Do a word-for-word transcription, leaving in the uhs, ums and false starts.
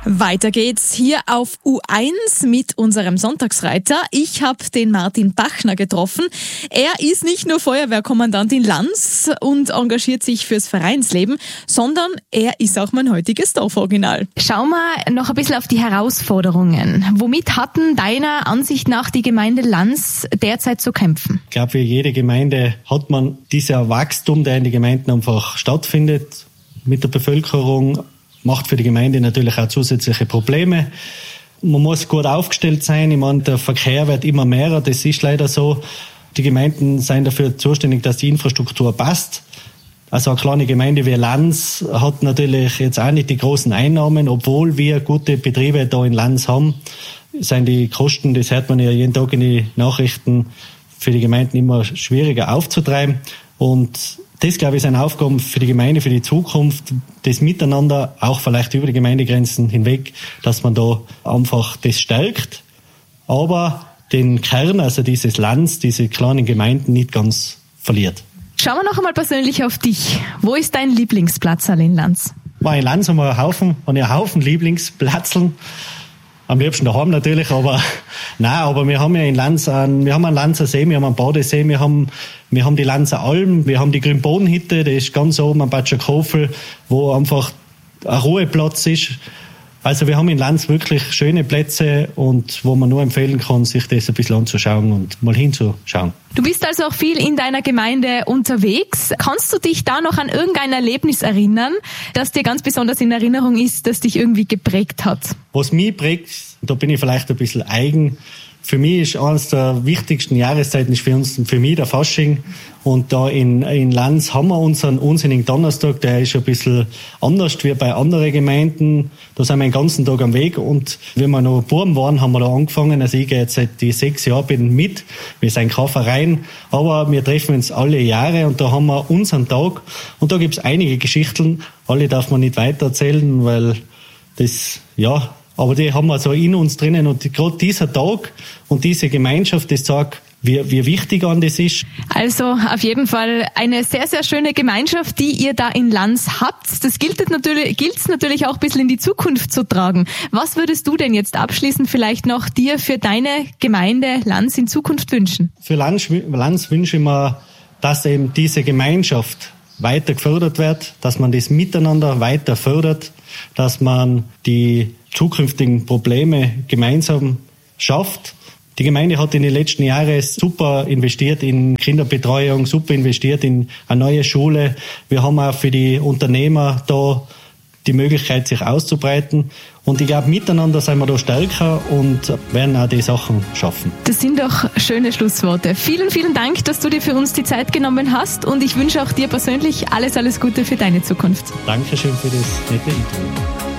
Weiter geht's hier auf U eins mit unserem Sonntagsreiter. Ich habe den Martin Bachner getroffen. Er ist nicht nur Feuerwehrkommandant in Lanz und engagiert sich fürs Vereinsleben, sondern er ist auch mein heutiges Dorforiginal. Schauen wir noch ein bisschen auf die Herausforderungen. Womit hatten deiner Ansicht nach die Gemeinde Lanz derzeit zu kämpfen? Ich glaube, für jede Gemeinde hat man dieser Wachstum, der in den Gemeinden einfach stattfindet, mit der Bevölkerung, macht für die Gemeinde natürlich auch zusätzliche Probleme. Man muss gut aufgestellt sein. Ich meine, der Verkehr wird immer mehr. Das ist leider so. Die Gemeinden sind dafür zuständig, dass die Infrastruktur passt. Also eine kleine Gemeinde wie Lanz hat natürlich jetzt auch nicht die großen Einnahmen. Obwohl wir gute Betriebe da in Lanz haben, sind die Kosten, das hört man ja jeden Tag in die Nachrichten, für die Gemeinden immer schwieriger aufzutreiben. Und das, glaube ich, sind Aufgaben für die Gemeinde, für die Zukunft, das Miteinander, auch vielleicht über die Gemeindegrenzen hinweg, dass man da einfach das stärkt, aber den Kern, also dieses Lands, diese kleinen Gemeinden nicht ganz verliert. Schauen wir noch einmal persönlich auf dich. Wo ist dein Lieblingsplatz in Lanz? In Lanz haben wir einen Haufen, einen Haufen Lieblingsplatzeln. Am liebsten daheim natürlich, aber nein, aber wir haben ja in Lanz einen, wir haben einen Lanzer See, wir haben einen Badesee, wir haben, wir haben die Lanzer Alm, wir haben die Grünbodenhütte, das ist ganz oben am Batschakofel, wo einfach ein Ruheplatz ist. Also wir haben in Lanz wirklich schöne Plätze und wo man nur empfehlen kann, sich das ein bisschen anzuschauen und mal hinzuschauen. Du bist also auch viel in deiner Gemeinde unterwegs. Kannst du dich da noch an irgendein Erlebnis erinnern, das dir ganz besonders in Erinnerung ist, das dich irgendwie geprägt hat? Was mich prägt, da bin ich vielleicht ein bisschen eigen. Für mich ist eines der wichtigsten Jahreszeiten ist für uns, für mich der Fasching. Und da in, in Lanz haben wir unseren unsinnigen Donnerstag, der ist ein bisschen anders wie bei anderen Gemeinden. Da sind wir den ganzen Tag am Weg. Und wenn wir noch Buben waren, haben wir da angefangen. Also ich gehe jetzt seit die sechs Jahren bin mit. Wir sind kein Verein, aber wir treffen uns alle Jahre und da haben wir unseren Tag. Und da gibt's einige Geschichten. Alle darf man nicht weiter erzählen, weil das, ja, aber die haben wir so in uns drinnen. Und gerade dieser Tag und diese Gemeinschaft, das zeigt, wie, wie wichtig an das ist. Also auf jeden Fall eine sehr, sehr schöne Gemeinschaft, die ihr da in Lanz habt. Das gilt natürlich, gilt's natürlich auch ein bisschen in die Zukunft zu tragen. Was würdest du denn jetzt abschließend vielleicht noch dir für deine Gemeinde Lanz in Zukunft wünschen? Für Lanz, Lanz wünsche ich mir, dass eben diese Gemeinschaft weiter gefördert wird, dass man das Miteinander weiter fördert, dass man die zukünftigen Probleme gemeinsam schafft. Die Gemeinde hat in den letzten Jahren super investiert in Kinderbetreuung, super investiert in eine neue Schule. Wir haben auch für die Unternehmer da die Möglichkeit, sich auszubreiten. Und ich glaube, miteinander sind wir da stärker und werden auch die Sachen schaffen. Das sind doch schöne Schlussworte. Vielen, vielen Dank, dass du dir für uns die Zeit genommen hast. Und ich wünsche auch dir persönlich alles, alles Gute für deine Zukunft. Dankeschön für das nette Interview.